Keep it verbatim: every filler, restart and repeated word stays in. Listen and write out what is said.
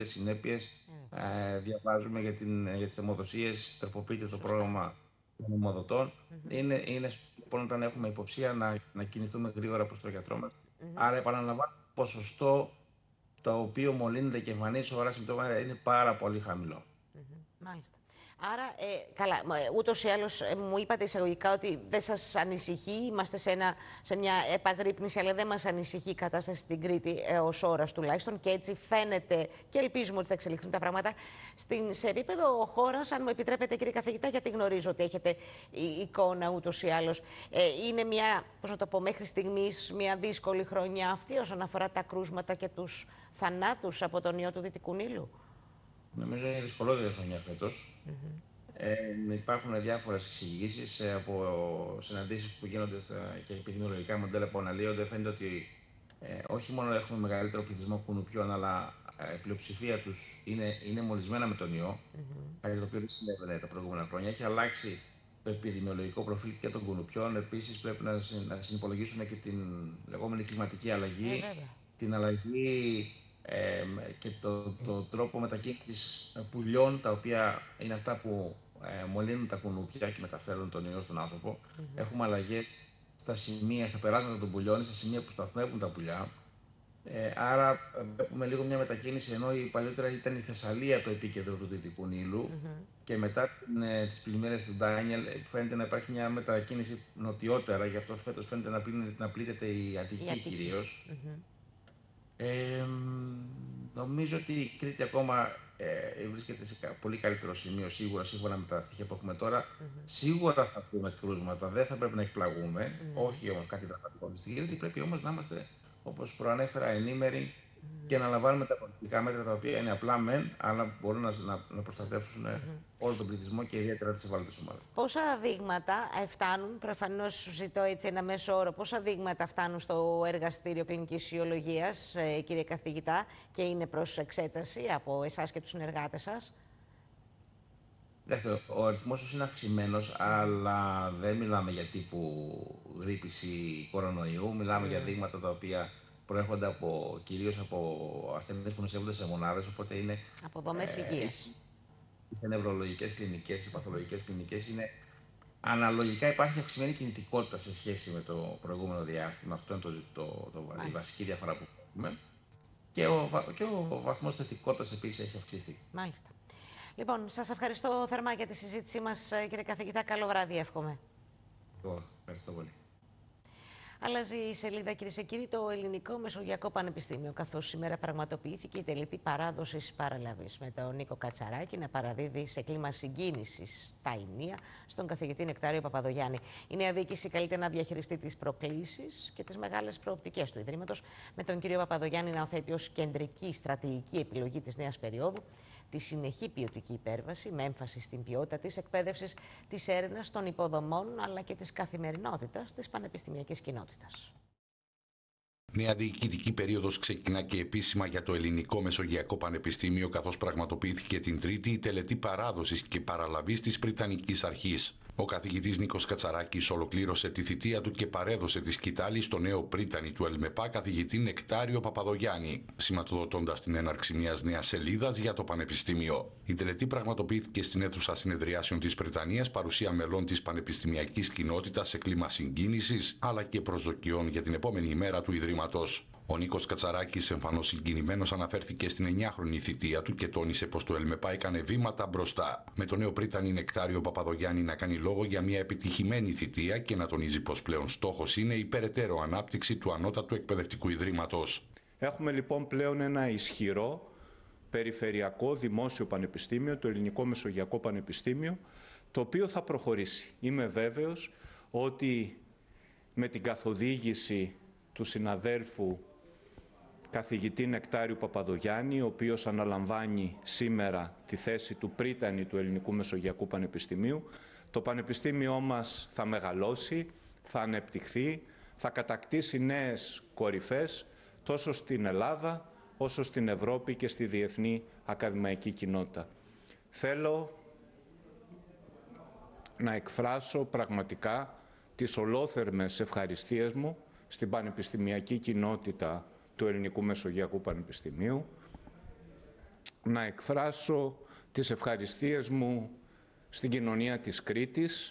συνέπειες. Mm. Ε, διαβάζουμε για, την, για τις αιμοδοσίες, τροποποιείται το Σωστά. πρόγραμμα των αιμοδοτών. Mm-hmm. Είναι, είναι λοιπόν όταν έχουμε υποψία να, να κινηθούμε γρήγορα προς το γιατρό μας. Mm-hmm. Άρα επαναλαμβάνω, ποσοστό το οποίο μολύνεται και εμφανίζει σοβαρά συμπτώματα είναι πάρα πολύ χαμηλό. Mm-hmm. Μάλιστα. Άρα, ε, καλά, ούτως ή άλλως ε, μου είπατε εισαγωγικά ότι δεν σας ανησυχεί, είμαστε σε, ένα, σε μια επαγρύπνηση, αλλά δεν μας ανησυχεί η κατάσταση στην Κρήτη έως ώρας τουλάχιστον και έτσι φαίνεται και ελπίζουμε ότι θα εξελιχθούν τα πράγματα. Στην, σε επίπεδο χώρας, αν μου επιτρέπετε κύριε καθηγητά, γιατί γνωρίζω ότι έχετε εικόνα ούτως ή άλλως, ε, είναι μια, πώς να το πω, μέχρι στιγμής μια δύσκολη χρονιά αυτή όσον αφορά τα κρούσματα και τους θανάτους από τον ιό του Δυτικού Νείλου. Νομίζω είναι δυσκολότερη χρονιά φέτος. Mm-hmm. Ε, υπάρχουν διάφορες εξηγήσεις ε, από συναντήσεις που γίνονται στα, και επιδημιολογικά μοντέλα που αναλύονται. Φαίνεται ότι ε, όχι μόνο έχουμε μεγαλύτερο πληθυσμό κουνουπιών, αλλά ε, η πλειοψηφία τους είναι, είναι μολυσμένα με τον ιό. Mm-hmm. Κάτι το οποίο δεν συνέβαινε τα προηγούμενα χρόνια. Έχει αλλάξει το επιδημιολογικό προφίλ και των κουνουπιών. Επίσης, πρέπει να, να συνυπολογίσουμε και την λεγόμενη κλιματική αλλαγή, Ε, την αλλαγή ε, και το, το τρόπο μετακίνησης πουλιών, τα οποία είναι αυτά που ε, μολύνουν τα κουνούπια και μεταφέρουν τον ιό στον άνθρωπο. Mm-hmm. Έχουμε αλλαγές στα σημεία, στα περάσματα των πουλιών, στα σημεία που σταθμεύουν τα πουλιά. Ε, άρα βλέπουμε λίγο μια μετακίνηση, ενώ η παλιότερα ήταν η Θεσσαλία το επίκεντρο του Δυτικού Νείλου Mm-hmm. και μετά ε, τις πλημμύρες του Ντάνιελ φαίνεται να υπάρχει μια μετακίνηση νοτιότερα, γι' αυτό φέτος φαίνεται να, πλύνεται, να πλήττεται η Αττική, η Αττική. κυρίως. Mm-hmm. Ε, νομίζω ότι η Κρήτη ακόμα ε, βρίσκεται σε πολύ καλύτερο σημείο, σίγουρα, σύμφωνα με τα στοιχεία που έχουμε τώρα. Mm-hmm. Σίγουρα θα πούμε κρούσματα, δεν θα πρέπει να εκπλαγούμε, Mm-hmm. όχι όμως κάτι δραματικό. Στην Κρήτη πρέπει όμως να είμαστε, όπως προανέφερα, ενήμεροι Mm-hmm. και να λαμβάνουμε τα πολιτικά μέτρα τα οποία είναι απλά μεν, αλλά μπορούν να, να, να προστατεύσουν mm-hmm. όλο τον πληθυσμό και ιδιαίτερα τις ευάλωτες ομάδες. Πόσα δείγματα φτάνουν, προφανώς σου ζητώ έτσι ένα μέσο όρο, πόσα δείγματα φτάνουν στο εργαστήριο κλινικής ιολογίας, ε, κύριε καθηγητά, και είναι προς εξέταση από εσάς και τους συνεργάτες σας? Δεύτερο, ο αριθμός είναι αυξημένος, mm. αλλά δεν μιλάμε για τύπου γρίπης ή κορονοϊού. Μιλάμε mm. για δείγματα τα οποία προέρχονται από, κυρίως από ασθενείς που νοσεύονται σε μονάδες, οπότε είναι... Από δομές ε, υγείας. Σε νευρολογικές κλινικές, σε παθολογικές κλινικές, είναι... Αναλογικά υπάρχει αυξημένη κινητικότητα σε σχέση με το προηγούμενο διάστημα. Αυτό είναι το, το, το, το, η βασική διαφορά που έχουμε. Και ο, και ο βαθμός θετικότητας επίσης έχει αυξηθεί. Μάλιστα. Λοιπόν, σας ευχαριστώ θερμά για τη συζήτησή μας, κύριε καθηγητά. Καλό βράδυ, εύχομαι. Εγώ, ευχαριστώ πολύ. Αλλάζει η σελίδα, κυρίες και κύριοι, το Ελληνικό Μεσογειακό Πανεπιστήμιο, καθώς σήμερα πραγματοποιήθηκε η τελετή παράδοσης παραλαβής με τον Νίκο Κατσαράκη να παραδίδει σε κλίμα συγκίνησης τα ηνία στον καθηγητή Νεκτάριο Παπαδογιάννη. Η νέα διοίκηση καλείται να διαχειριστεί τις προκλήσεις και τις μεγάλες προοπτικές του Ιδρύματος, με τον κύριο Παπαδογιάννη να οθέτει ως κεντρική στρατηγική επιλογή της νέας περίοδου τη συνεχή ποιοτική υπέρβαση με έμφαση στην ποιότητα της εκπαίδευσης, της έρευνας, των υποδομών αλλά και της καθημερινότητας της πανεπιστημιακής κοινότητας. Νέα διοικητική περίοδος ξεκινά και επίσημα για το Ελληνικό Μεσογειακό Πανεπιστήμιο, καθώς πραγματοποιήθηκε την Τρίτη η τελετή παράδοσης και παραλαβής της Πριτανικής Αρχής. Ο καθηγητής Νίκος Κατσαράκης ολοκλήρωσε τη θητεία του και παρέδωσε τη σκητάλη στο νέο πρίτανη του ΕΛΜΕΠΑ καθηγητή Νεκτάριο Παπαδογιάννη, σηματοδοτώντας την έναρξη μιας νέας σελίδας για το Πανεπιστήμιο. Η τελετή πραγματοποιήθηκε στην αίθουσα συνεδριάσεων της Πριτανίας, παρουσία μελών της πανεπιστημιακής κοινότητας σε κλίμα συγκίνησης, αλλά και προσδοκιών για την επόμενη ημέρα του Ιδρύματος. Ο Νίκος Κατσαράκης, εμφανώς συγκινημένος, αναφέρθηκε στην εννιάχρονη θητεία του και τόνισε πως το ΕΛΜΕΠΑ έκανε βήματα μπροστά. Με τον νέο πρίτανη Νεκτάριο Παπαδογιάννη να κάνει λόγο για μια επιτυχημένη θητεία και να τονίζει πως πλέον στόχος είναι η περαιτέρω ανάπτυξη του Ανώτατου Εκπαιδευτικού Ιδρύματος. Έχουμε λοιπόν πλέον ένα ισχυρό περιφερειακό δημόσιο πανεπιστήμιο, το Ελληνικό Μεσογειακό Πανεπιστήμιο, το οποίο θα προχωρήσει. Είμαι βέβαιος ότι με την καθοδήγηση του συναδέλφου καθηγητή Νεκτάριου Παπαδογιάννη, ο οποίος αναλαμβάνει σήμερα τη θέση του πρίτανη του Ελληνικού Μεσογειακού Πανεπιστημίου, το πανεπιστήμιό μας θα μεγαλώσει, θα ανεπτυχθεί, θα κατακτήσει νέες κορυφές τόσο στην Ελλάδα όσο στην Ευρώπη και στη διεθνή ακαδημαϊκή κοινότητα. Θέλω να εκφράσω πραγματικά τις ολόθερμες ευχαριστίες μου στην πανεπιστημιακή κοινότητα του Ελληνικού Μεσογειακού Πανεπιστημίου, να εκφράσω τις ευχαριστίες μου στην κοινωνία της Κρήτης,